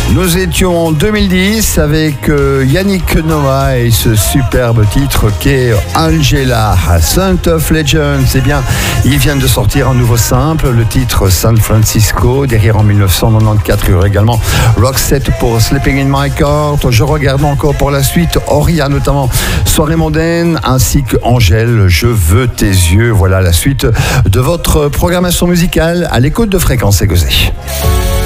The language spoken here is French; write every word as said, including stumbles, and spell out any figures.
Nous étions en deux mille dix avec euh, Yannick Noah et ce superbe titre qu'est Angela, Saint of Legends. Eh bien, il vient de sortir un nouveau simple, le titre San Francisco. Derrière, en dix-neuf cent quatre-vingt-quatorze, il y aura également Roxette pour Sleeping in My Court. Je regarde encore pour la suite Oria, notamment Soirée mondaine, ainsi que Angèle, Je veux tes yeux. Voilà la suite de votre programmation musicale à l'écoute de Fréquence Égosée.